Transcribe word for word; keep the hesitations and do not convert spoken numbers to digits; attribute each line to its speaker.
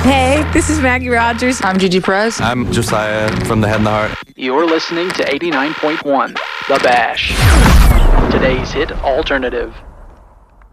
Speaker 1: Hey, this is Maggie Rogers.
Speaker 2: I'm Gigi Perez.
Speaker 3: I'm Josiah from The Head and the Heart.
Speaker 4: You're listening to eighty-nine point one, The Bash. Today's hit alternative.